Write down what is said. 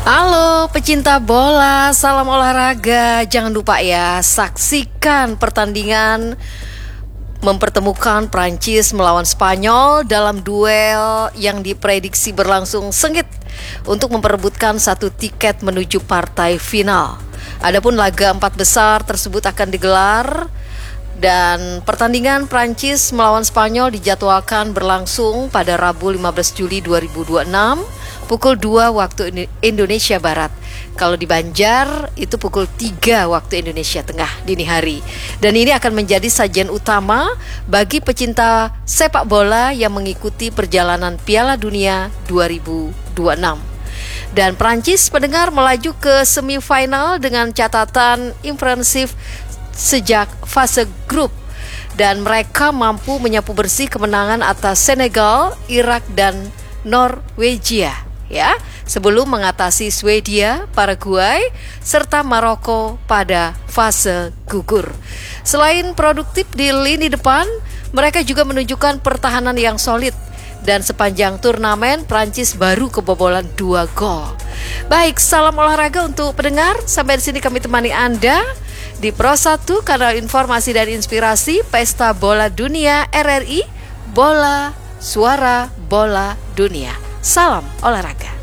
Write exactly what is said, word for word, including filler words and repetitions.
Halo pecinta bola, salam olahraga. Jangan lupa ya, saksikan pertandingan mempertemukan Prancis melawan Spanyol dalam duel yang diprediksi berlangsung sengit untuk memperebutkan satu tiket menuju partai final. Adapun laga empat besar tersebut akan digelar dan pertandingan Prancis melawan Spanyol dijadwalkan berlangsung pada Rabu lima belas Juli dua ribu dua puluh enam pukul dua waktu Indonesia Barat. Kalau di Banjar itu pukul tiga waktu Indonesia Tengah dini hari. Dan ini akan menjadi sajian utama bagi pecinta sepak bola yang mengikuti perjalanan Piala Dunia dua ribu dua puluh enam. Dan Prancis pendengar melaju ke semifinal dengan catatan impresif sejak fase grup, dan mereka mampu menyapu bersih kemenangan atas Senegal, Irak dan Norwegia ya, sebelum mengatasi Swedia, Paraguay serta Maroko pada fase gugur. Selain produktif di lini depan, mereka juga menunjukkan pertahanan yang solid, dan sepanjang turnamen Prancis baru kebobolan dua gol. Baik, salam olahraga untuk pendengar. Sampai di sini kami temani Anda di Pro satu, kanal informasi dan inspirasi Pesta Bola Dunia R R I, Bola Suara Bola Dunia. Salam olahraga.